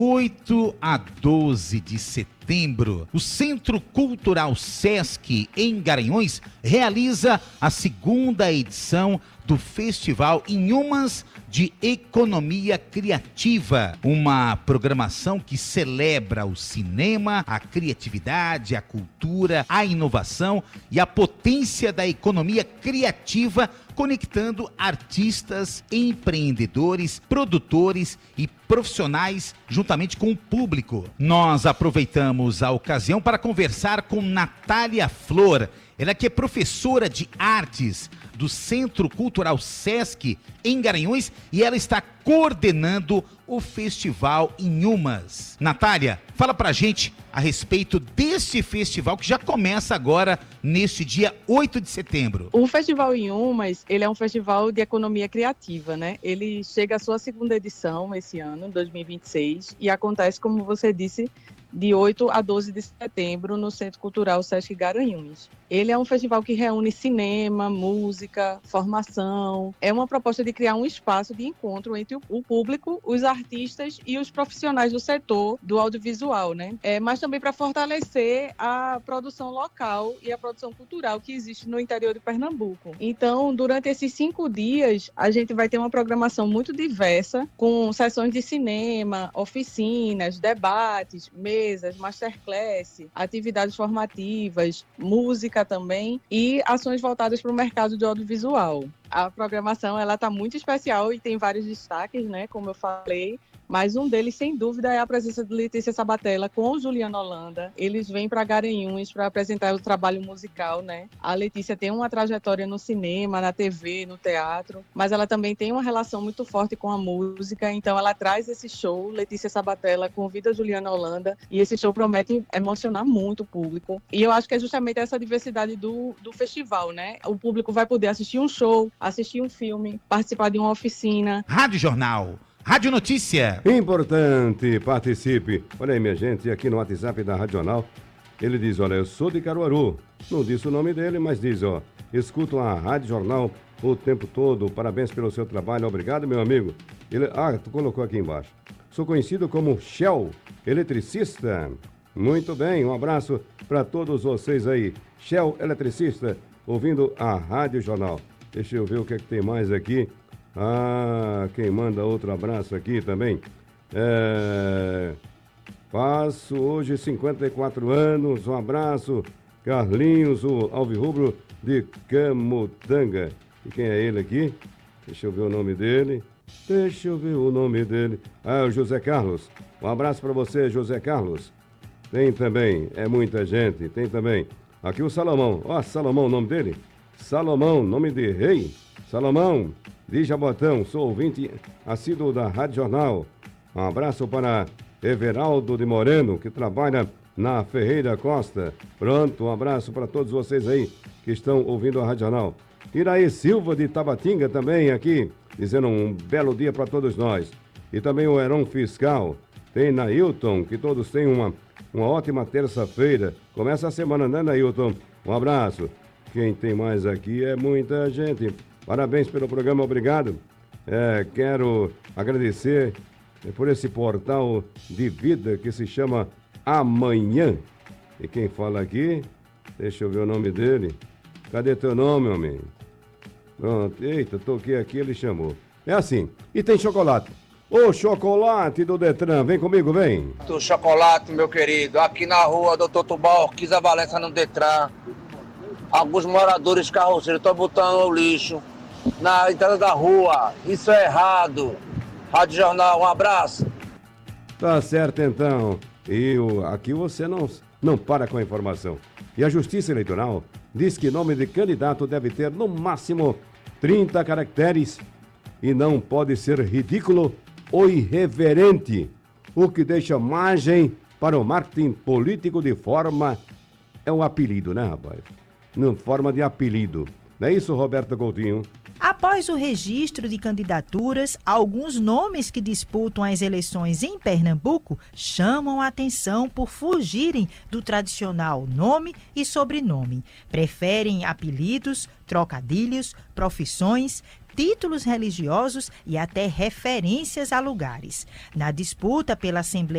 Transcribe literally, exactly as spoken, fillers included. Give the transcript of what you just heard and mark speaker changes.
Speaker 1: oito a doze de setembro, o Centro Cultural Sesc, em Garanhuns, realiza a segunda edição do Festival Inhumas de Economia Criativa, uma programação que celebra o cinema, a criatividade, a cultura, a inovação e a potência da economia criativa, conectando artistas, empreendedores, produtores e profissionais juntamente com o público. Nós aproveitamos a ocasião para conversar com Natália Flor, ela que é professora de artes do Centro Cultural Sesc em Garanhuns e ela está coordenando o Festival Inhumas. Natália, fala pra gente a respeito deste festival que já começa agora neste dia oito de setembro.
Speaker 2: O Festival Inhumas, ele é um festival de economia criativa, né? Ele chega à sua segunda edição esse ano, dois mil e vinte e seis, e acontece, como você disse, de oito a doze de setembro no Centro Cultural Sesc Garanhuns. Ele é um festival que reúne cinema, música, formação. É uma proposta de criar um espaço de encontro entre o público, os artistas e os profissionais do setor do audiovisual, né? É, mas também para fortalecer a produção local e a produção cultural que existe no interior de Pernambuco. Então, durante esses cinco dias, a gente vai ter uma programação muito diversa, com sessões de cinema, oficinas, debates, mesas, masterclass, atividades formativas, música também e ações voltadas para o mercado de audiovisual. A programação ela está muito especial e tem vários destaques, né, como eu falei, mas um deles, sem dúvida, é a presença de Letícia Sabatella com o Juliano Holanda. Eles vêm para Garanhuns para apresentar o trabalho musical, né? A Letícia tem uma trajetória no cinema, na T V, no teatro, mas ela também tem uma relação muito forte com a música, então ela traz esse show, Letícia Sabatella convida Juliano Holanda, e esse show promete emocionar muito o público. E eu acho que é justamente essa diversidade do, do festival, né? O público vai poder assistir um show, assistir um filme, participar de uma oficina.
Speaker 1: Rádio Jornal, Rádio Notícia.
Speaker 3: Importante, participe. Olha aí, minha gente, aqui no WhatsApp da Rádio Jornal, ele diz, olha, eu sou de Caruaru. Não disse o nome dele, mas diz, ó, escuto a Rádio Jornal o tempo todo. Parabéns pelo seu trabalho. Obrigado, meu amigo. Ele, ah, tu colocou aqui embaixo. Sou conhecido como Shell, eletricista. Muito bem, um abraço para todos vocês aí. Shell, eletricista, ouvindo a Rádio Jornal. Deixa eu ver o que é que tem mais aqui. Ah, quem manda outro abraço aqui também. É... Faço hoje cinquenta e quatro anos. Um abraço, Carlinhos, o alvirrubro de Camutanga. E quem é ele aqui? Deixa eu ver o nome dele. Deixa eu ver o nome dele. Ah, o José Carlos. Um abraço para você, José Carlos. Tem também, é muita gente. Tem também aqui o Salomão. Ó, Salomão, o nome dele? Salomão, nome de rei. Salomão de Jabotão, sou ouvinte assíduo da Rádio Jornal. Um abraço para Everaldo de Moreno, que trabalha na Ferreira Costa. Pronto, um abraço para todos vocês aí que estão ouvindo a Rádio Jornal. Iraí Silva de Tabatinga também aqui, dizendo um belo dia para todos nós. E também o Heron Fiscal. Tem Nailton, que todos tenham uma, uma ótima terça-feira. Começa a semana, né, Nailton? Um abraço. Quem tem mais aqui é muita gente. Parabéns pelo programa, obrigado. É, quero agradecer por esse portal de vida que se chama Amanhã. E quem fala aqui, deixa eu ver o nome dele. Cadê teu nome, homem? Pronto, eita, toquei aqui, ele chamou. É assim, e tem chocolate. O chocolate do Detran, vem comigo, vem.
Speaker 4: O chocolate, meu querido, aqui na rua doutor Tubal, Orquiza Valença, no Detran. Alguns moradores carroceiros estão botando o lixo na entrada da rua. Isso é errado. Rádio Jornal, um abraço.
Speaker 3: Tá certo, então. E o, aqui você não, não para com a informação. E a Justiça Eleitoral diz que nome de candidato deve ter, no máximo, trinta caracteres e não pode ser ridículo ou irreverente, o que deixa margem para o marketing político de forma... É um apelido, né, rapaz? Em forma de apelido. Não é isso, Roberta Coutinho?
Speaker 5: Após o registro de candidaturas, alguns nomes que disputam as eleições em Pernambuco chamam a atenção por fugirem do tradicional nome e sobrenome. Preferem apelidos, trocadilhos, profissões, títulos religiosos e até referências a lugares. Na disputa pela Assembleia